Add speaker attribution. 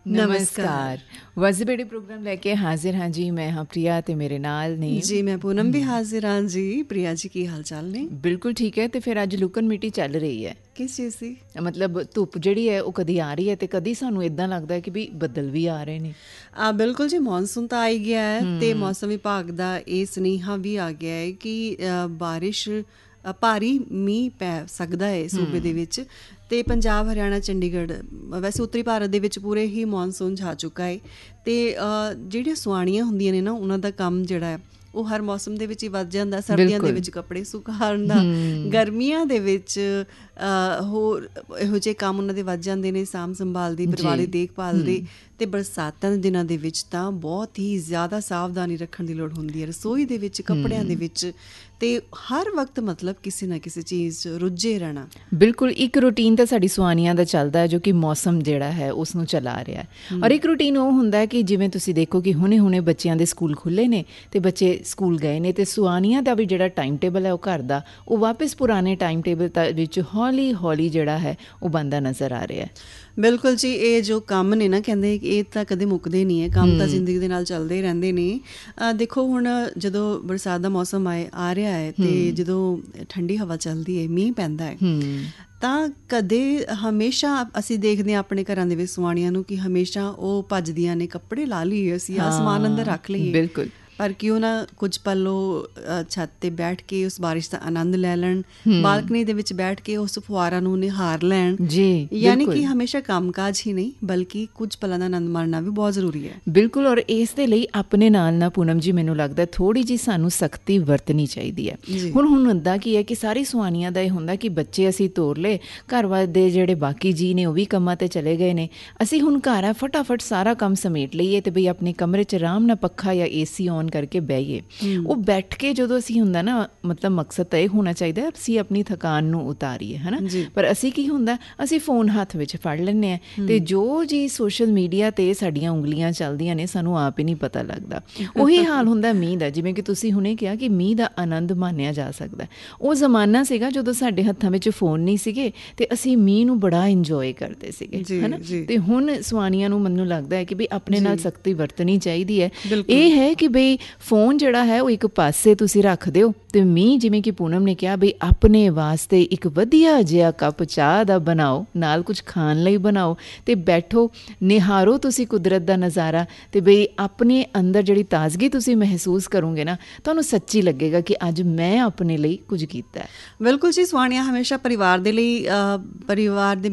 Speaker 1: ਨਮਸਕਾਰ। ਵਾਜ਼ੀਬੇੜੀ ਪ੍ਰੋਗਰਾਮ ਲੈ ਕੇ ਹਾਜ਼ਰ ਹਾਂ ਜੀ। ਮੈਂ ਹਾਂ ਪ੍ਰਿਆ ਤੇ ਮੇਰੇ ਨਾਲ ਨੇ
Speaker 2: ਜੀ ਮੈਂ ਪੂਨਮ ਵੀ ਹਾਜ਼ਰ ਹਾਂ ਜੀ। ਪ੍ਰਿਆ ਜੀ ਕੀ ਹਾਲ ਚਾਲ ਨੇ?
Speaker 1: ਬਿਲਕੁਲ ਠੀਕ ਹੈ। ਤੇ ਫਿਰ ਅੱਜ ਲੁਕਣ ਮਿੱਟੀ ਚੱਲ ਰਹੀ ਹੈ।
Speaker 2: ਕਿਸ ਚੀਜ਼ ਦੀ?
Speaker 1: ਮਤਲਬ ਧੁੱਪ ਜਿਹੜੀ ਹੈ ਉਹ ਕਦੀ ਆ ਰਹੀ ਹੈ ਤੇ ਕਦੀ ਸਾਨੂੰ ਇੱਦਾਂ ਲੱਗਦਾ ਹੈ ਕਿ ਵੀ ਬੱਦਲ ਵੀ ਆ ਰਹੇ ਨੇ।
Speaker 2: ਬਿਲਕੁਲ ਜੀ, ਮੌਨਸੂਨ ਤਾਂ ਆਈ ਗਿਆ ਹੈ ਤੇ ਮੌਸਮ ਵਿਭਾਗ ਦਾ ਇਹ ਸੁਨੇਹਾ ਵੀ ਆ ਗਿਆ ਹੈ ਕਿ ਬਾਰਿਸ਼ ਭਾਰੀ ਮੀਂਹ ਪੈ ਸਕਦਾ ਹੈ ਸੂਬੇ ਦੇ ਵਿੱਚ। ਅਤੇ ਪੰਜਾਬ, ਹਰਿਆਣਾ, ਚੰਡੀਗੜ੍ਹ, ਵੈਸੇ ਉੱਤਰੀ ਭਾਰਤ ਦੇ ਵਿੱਚ ਪੂਰੇ ਹੀ ਮੌਨਸੂਨ ਜਾ ਚੁੱਕਾ ਹੈ। ਅਤੇ ਜਿਹੜੀਆਂ ਸੁਆਣੀਆਂ ਹੁੰਦੀਆਂ ਨੇ ਨਾ, ਉਹਨਾਂ ਦਾ ਕੰਮ ਜਿਹੜਾ ਹੈ ਉਹ ਹਰ ਮੌਸਮ ਦੇ ਵਿੱਚ ਹੀ ਵੱਧ ਜਾਂਦਾ। ਸਰਦੀਆਂ ਦੇ ਵਿੱਚ ਕੱਪੜੇ ਸੁਕਾਉਣ ਦਾ, ਗਰਮੀਆਂ ਦੇ ਵਿੱਚ ਹੋਰ ਇਹੋ ਜਿਹੇ ਕੰਮ ਉਹਨਾਂ ਦੇ ਵੱਧ ਜਾਂਦੇ ਨੇ, ਸਾਂਭ ਸੰਭਾਲ ਦੀ, ਪਰਿਵਾਰ ਦੀ ਦੇਖਭਾਲ ਦੀ। ਅਤੇ ਬਰਸਾਤਾਂ ਦੇ ਦਿਨਾਂ ਦੇ ਵਿੱਚ ਤਾਂ ਬਹੁਤ ਹੀ ਜ਼ਿਆਦਾ ਸਾਵਧਾਨੀ ਰੱਖਣ ਦੀ ਲੋੜ ਹੁੰਦੀ ਹੈ, ਰਸੋਈ ਦੇ ਵਿੱਚ, ਕੱਪੜਿਆਂ ਦੇ ਵਿੱਚ, ਅਤੇ ਹਰ ਵਕਤ ਮਤਲਬ ਕਿਸੇ ਨਾ ਕਿਸੇ ਚੀਜ਼ 'ਚ ਰੁੱਝੇ ਰਹਿਣਾ।
Speaker 1: ਬਿਲਕੁਲ, ਇੱਕ ਰੂਟੀਨ ਤਾਂ ਸਾਡੀ ਸੁਆਣੀਆਂ ਦਾ ਚੱਲਦਾ ਹੈ ਜੋ ਕਿ ਮੌਸਮ ਜਿਹੜਾ ਹੈ ਉਸ ਨੂੰ ਚਲਾ ਰਿਹਾ ਹੈ। ਔਰ ਇੱਕ ਰੂਟੀਨ ਉਹ ਹੁੰਦਾ ਕਿ ਜਿਵੇਂ ਤੁਸੀਂ ਦੇਖੋ ਕਿ ਹੁਣੇ ਬੱਚਿਆਂ ਦੇ ਸਕੂਲ ਖੁੱਲ੍ਹੇ ਨੇ ਅਤੇ ਬੱਚੇ ਸਕੂਲ ਗਏ ਨੇ, ਅਤੇ ਸੁਆਣੀਆਂ ਦਾ ਵੀ ਜਿਹੜਾ ਟਾਈਮ ਟੇਬਲ ਹੈ ਉਹ ਘਰ ਦਾ, ਉਹ ਵਾਪਸ ਪੁਰਾਣੇ ਟਾਈਮ ਟੇਬਲ ਵਿੱਚ ਹੌਲੀ ਹੌਲੀ ਜਿਹੜਾ ਹੈ ਉਹ ਬਣਦਾ ਨਜ਼ਰ ਆ ਰਿਹਾ ਹੈ।
Speaker 2: ਬਿਲਕੁਲ ਜੀ, ਇਹ ਜੋ ਕੰਮ ਨੇ ਨਾ, ਕਹਿੰਦੇ ਇਹ ਤਾਂ ਕਦੇ ਮੁੱਕਦੇ ਨਹੀਂ ਹੈ। ਕੰਮ ਤਾਂ ਜ਼ਿੰਦਗੀ ਦੇ ਨਾਲ ਚੱਲਦੇ ਰਹਿੰਦੇ ਨੇ। ਦੇਖੋ ਹੁਣ ਜਦੋਂ ਬਰਸਾਤ ਦਾ ਮੌਸਮ ਆ ਰਿਹਾ ਹੈ ਅਤੇ ਜਦੋਂ ਠੰਡੀ ਹਵਾ ਚੱਲਦੀ ਹੈ, ਮੀਂਹ ਪੈਂਦਾ ਹੈ, ਤਾਂ ਕਦੇ ਹਮੇਸ਼ਾ ਅਸੀਂ ਦੇਖਦੇ ਹਾਂ ਆਪਣੇ ਘਰਾਂ ਦੇ ਵਿੱਚ ਸੁਆਣੀਆਂ ਨੂੰ ਕਿ ਹਮੇਸ਼ਾ ਉਹ ਭੱਜਦੀਆਂ ਨੇ, ਕੱਪੜੇ ਲਾ ਲਈਏ, ਅਸੀਂ ਆਸਮਾਨ ਅੰਦਰ ਰੱਖ ਲਈਏ।
Speaker 1: ਬਿਲਕੁਲ,
Speaker 2: ਪਰ ਕਿਉਂ ਨਾ ਕੁਝ ਪਲ ਉਹ ਛੱਤ 'ਤੇ ਬੈਠ ਕੇ ਉਸ ਬਾਰਿਸ਼ ਦਾ ਆਨੰਦ ਲੈ ਲੈਣ, ਬਾਲਕਨੀ ਦੇ ਵਿੱਚ ਬੈਠ ਕੇ ਉਸ ਫੁਹਾਰਾਂ ਨੂੰ ਨਿਹਾਰ ਲੈਣ। ਜੀ, ਯਾਨੀ ਕਿ ਹਮੇਸ਼ਾ ਕੰਮਕਾਜ ਹੀ ਨਹੀਂ ਬਲਕਿ ਕੁਝ ਪਲਾਂ ਦਾ ਆਨੰਦ ਮਾਣਨਾ ਵੀ ਬਹੁਤ ਜ਼ਰੂਰੀ ਹੈ।
Speaker 1: ਬਿਲਕੁਲ, ਔਰ ਇਸ ਦੇ ਲਈ ਆਪਣੇ ਨਾਲ ਨਾ ਪੂਨਮ ਜੀ ਮੈਨੂੰ ਲੱਗਦਾ ਥੋੜ੍ਹੀ ਜਿਹੀ ਸਾਨੂੰ ਸਖਤੀ ਵਰਤਣੀ ਚਾਹੀਦੀ ਹੈ। ਹੁਣ ਹੁੰਦਾ ਕੀ ਹੈ ਕਿ ਸਾਰੀ ਸੁਆਣੀਆਂ ਦਾ ਇਹ ਹੁੰਦਾ ਕਿ ਬੱਚੇ ਅਸੀਂ ਤੋਰ ਲਏ, ਘਰ ਦੇ ਜਿਹੜੇ ਬਾਕੀ ਜੀਅ ਨੇ ਉਹ ਵੀ ਕੰਮਾਂ 'ਤੇ ਚਲੇ ਗਏ ਨੇ, ਅਸੀਂ ਹੁਣ ਘਰ ਆ ਫਟਾਫਟ ਸਾਰਾ ਕੰਮ ਸਮੇਟ ਲਈਏ ਅਤੇ ਬਈ ਆਪਣੇ ਕਮਰੇ 'ਚ ਆਰਾਮ ਨਾਲ ਪੱਖਾ ਜਾਂ AC ਔਨ ਕਰਕੇ ਬਹਿਈਏ। ਉਹ ਬੈਠ ਕੇ ਜਦੋਂ ਅਸੀਂ ਹੁੰਦਾ ਨਾ, ਮਤਲਬ ਮਕਸਦ ਤਾਂ ਇਹ ਹੋਣਾ ਚਾਹੀਦਾ ਅਸੀਂ ਆਪਣੀ ਥਕਾਨ ਨੂੰ ਉਤਾਰੀਏ, ਹੈ ਨਾ। ਪਰ ਅਸੀਂ ਕੀ ਹੁੰਦਾ, ਅਸੀਂ ਫੋਨ ਹੱਥ ਵਿੱਚ ਫੜ ਲੈਂਦੇ ਹਾਂ ਅਤੇ ਜੋ ਜੀ ਸੋਸ਼ਲ ਮੀਡੀਆ 'ਤੇ ਸਾਡੀਆਂ ਉਂਗਲੀਆਂ ਚੱਲਦੀਆਂ ਨੇ ਸਾਨੂੰ ਆਪ ਹੀ ਨਹੀਂ ਪਤਾ ਲੱਗਦਾ। ਉਹੀ ਹਾਲ ਹੁੰਦਾ ਮੀਂਹ ਦਾ, ਜਿਵੇਂ ਕਿ ਤੁਸੀਂ ਹੁਣੇ ਕਿਹਾ ਕਿ ਮੀਂਹ ਦਾ ਆਨੰਦ ਮਾਣਿਆ ਜਾ ਸਕਦਾ। ਉਹ ਜ਼ਮਾਨਾ ਸੀਗਾ ਜਦੋਂ ਸਾਡੇ ਹੱਥਾਂ ਵਿੱਚ ਫੋਨ ਨਹੀਂ ਸੀਗੇ ਅਤੇ ਅਸੀਂ ਮੀਂਹ ਨੂੰ ਬੜਾ ਇੰਜੋਏ ਕਰਦੇ ਸੀਗੇ, ਹੈ ਨਾ। ਅਤੇ ਹੁਣ ਸੁਆਣੀਆਂ ਨੂੰ ਮੈਨੂੰ ਲੱਗਦਾ ਹੈ ਕਿ ਵੀ ਆਪਣੇ ਨਾਲ ਸਖਤੀ ਵਰਤਣੀ ਚਾਹੀਦੀ ਹੈ। ਇਹ ਹੈ ਕਿ ਬਈ ਫੋਨ ਜਿਹੜਾ ਹੈ ਉਹ ਇੱਕ ਪਾਸੇ ਤੁਸੀਂ ਰੱਖ ਦਿਓ ਅਤੇ ਮੀਂਹ, ਜਿਵੇਂ ਕਿ ਪੂਨਮ ਨੇ ਕਿਹਾ, ਬਈ ਆਪਣੇ ਵਾਸਤੇ ਇੱਕ ਵਧੀਆ ਜਿਹਾ ਕੱਪ ਚਾਹ ਦਾ ਬਣਾਓ, ਨਾਲ ਕੁਝ ਖਾਣ ਲਈ ਬਣਾਓ ਅਤੇ ਬੈਠੋ, ਨਿਹਾਰੋ ਤੁਸੀਂ ਕੁਦਰਤ ਦਾ ਨਜ਼ਾਰਾ। ਅਤੇ ਬਈ ਆਪਣੇ ਅੰਦਰ ਜਿਹੜੀ ਤਾਜ਼ਗੀ ਤੁਸੀਂ ਮਹਿਸੂਸ ਕਰੋਗੇ ਨਾ, ਤੁਹਾਨੂੰ ਸੱਚੀ ਲੱਗੇਗਾ ਕਿ ਅੱਜ ਮੈਂ ਆਪਣੇ ਲਈ ਕੁਝ ਕੀਤਾ ਹੈ।
Speaker 2: ਬਿਲਕੁਲ ਜੀ, ਸੁਆਣੀਆਂ ਹਮੇਸ਼ਾ ਪਰਿਵਾਰ ਦੇ ਲਈ, ਪਰਿਵਾਰ ਦੇ